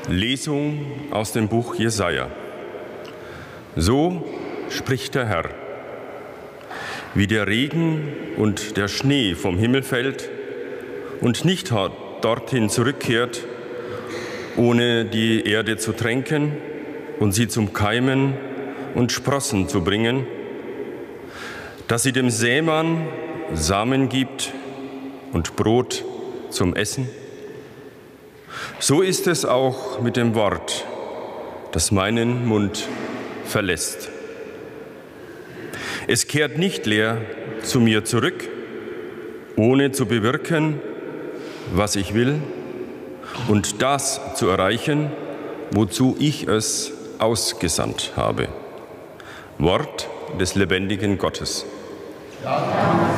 Lesung aus dem Buch Jesaja. So spricht der Herr: Wie der Regen und der Schnee vom Himmel fällt und nicht dorthin zurückkehrt, ohne die Erde zu tränken und sie zum Keimen und Sprossen zu bringen, dass sie dem Sämann Samen gibt und Brot zum Essen. So ist es auch mit dem Wort, das meinen Mund verlässt. Es kehrt nicht leer zu mir zurück, ohne zu bewirken, was ich will und das zu erreichen, wozu ich es ausgesandt habe. Wort des lebendigen Gottes. Ja.